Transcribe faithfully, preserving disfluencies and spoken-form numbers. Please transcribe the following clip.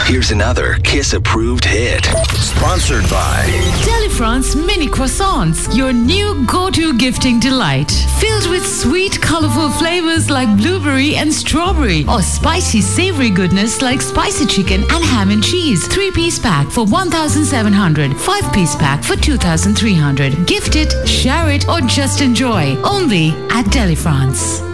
Here's another Kiss-approved hit. Sponsored by Delifrance Mini Croissants, your new go-to gifting delight. Filled with sweet, colorful flavors like blueberry and strawberry, or spicy, savory goodness like spicy chicken and ham and cheese. Three-piece pack for one thousand seven hundred. Five-piece pack for two thousand three hundred. Gift it, share it, or just enjoy. Only at Delifrance.